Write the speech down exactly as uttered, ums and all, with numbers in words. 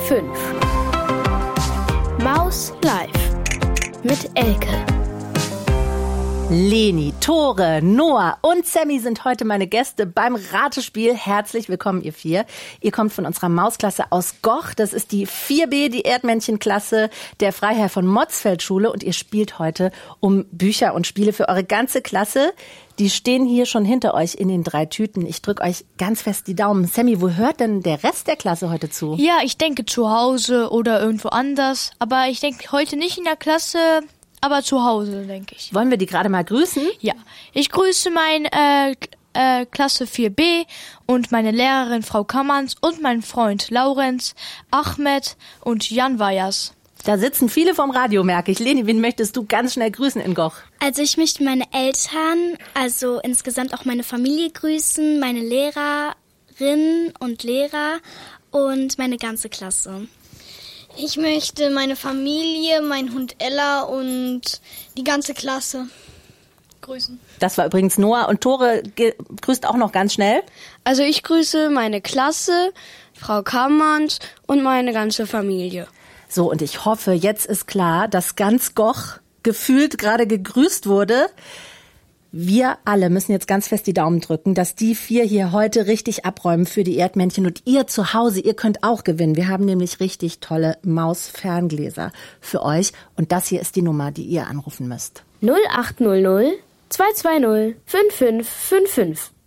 fünf. Maus live mit Elke. Leni, Tore, Noah und Sammy sind heute meine Gäste beim Ratespiel. Herzlich willkommen, ihr vier. Ihr kommt von unserer Mausklasse aus Goch. Das ist die vier B, die Erdmännchenklasse der Freiherr von Motzfeldt-Schule. Und ihr spielt heute um Bücher und Spiele für eure ganze Klasse. Die stehen hier schon hinter euch in den drei Tüten. Ich drücke euch ganz fest die Daumen. Sammy, wo hört denn der Rest der Klasse heute zu? Ja, ich denke zu Hause oder irgendwo anders. Aber ich denke heute nicht in der Klasse, aber zu Hause, denke ich. Wollen wir die gerade mal grüßen? Ja, ich grüße meine äh, äh, Klasse vier B und meine Lehrerin Frau Kammerns und meinen Freund Laurenz, Ahmed und Jan Weyers. Da sitzen viele vom Radio, merke ich. Leni, wen möchtest du ganz schnell grüßen in Goch? Also ich möchte meine Eltern, also insgesamt auch meine Familie grüßen, meine Lehrerinnen und Lehrer und meine ganze Klasse. Ich möchte meine Familie, meinen Hund Ella und die ganze Klasse grüßen. Das war übrigens Noah. Und Tore ge- grüßt auch noch ganz schnell. Also ich grüße meine Klasse, Frau Kammerns und meine ganze Familie. So, und ich hoffe, jetzt ist klar, dass ganz Goch gefühlt gerade gegrüßt wurde. Wir alle müssen jetzt ganz fest die Daumen drücken, dass die vier hier heute richtig abräumen für die Erdmännchen. Und ihr zu Hause, ihr könnt auch gewinnen. Wir haben nämlich richtig tolle Maus-Ferngläser für euch. Und das hier ist die Nummer, die ihr anrufen müsst. null acht null null zwei zwei null fünf fünf fünf fünf.